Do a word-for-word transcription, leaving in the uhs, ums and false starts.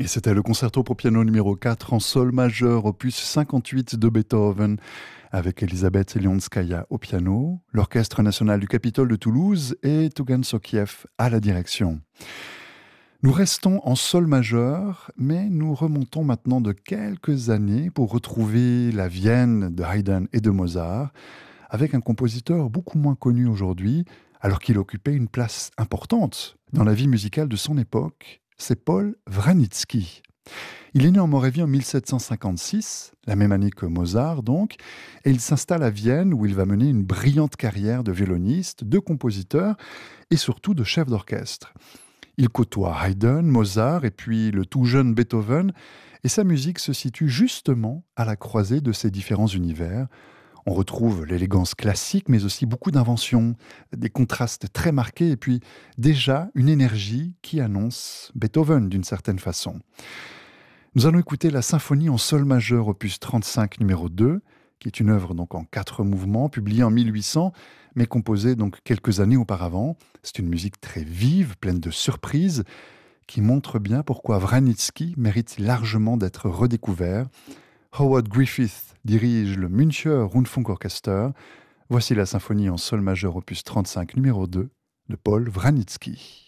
Et c'était le concerto pour piano numéro quatre en sol majeur, opus cinquante-huit de Beethoven, avec Elisabeth Leonskaya au piano, l'Orchestre national du Capitole de Toulouse et Tougan Sokiev à la direction. Nous restons en sol majeur, mais nous remontons maintenant de quelques années pour retrouver la Vienne de Haydn et de Mozart, avec un compositeur beaucoup moins connu aujourd'hui, alors qu'il occupait une place importante dans la vie musicale de son époque. C'est Paul Vranitzky. Il est né en Moravie en mille sept cent cinquante-six, la même année que Mozart donc, et il s'installe à Vienne où il va mener une brillante carrière de violoniste, de compositeur et surtout de chef d'orchestre. Il côtoie Haydn, Mozart et puis le tout jeune Beethoven, et sa musique se situe justement à la croisée de ces différents univers. On retrouve l'élégance classique, mais aussi beaucoup d'inventions, des contrastes très marqués, et puis déjà une énergie qui annonce Beethoven d'une certaine façon. Nous allons écouter la symphonie en sol majeur opus trente-cinq numéro deux, qui est une œuvre donc en quatre mouvements, publiée en mille huit cents, mais composée donc quelques années auparavant. C'est une musique très vive, pleine de surprises, qui montre bien pourquoi Vranitzky mérite largement d'être redécouvert. Howard Griffith dirige le Müncher Rundfunkorchester. Voici la symphonie en sol majeur opus trente-cinq numéro deux de Paul Vranitzky.